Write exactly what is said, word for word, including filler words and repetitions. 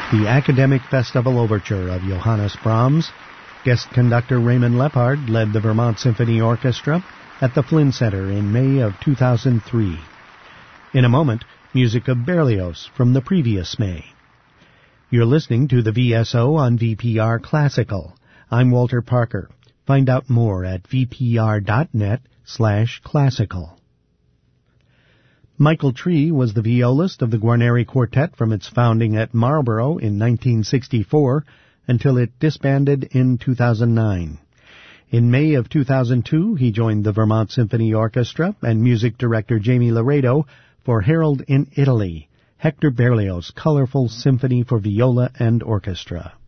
The Academic Festival Overture of Johannes Brahms. Guest conductor Raymond Leppard led the Vermont Symphony Orchestra at the Flynn Center in May of two thousand three. In a moment, music of Berlioz from the previous May. You're listening to the V S O on V P R Classical. I'm Walter Parker. Find out more at vpr.net slash classical. Michael Tree was the violist of the Guarneri Quartet from its founding at Marlborough in nineteen sixty-four until it disbanded in two thousand nine. In May of two thousand two, he joined the Vermont Symphony Orchestra and music director Jamie Laredo for Harold in Italy, Hector Berlioz' colorful symphony for viola and orchestra.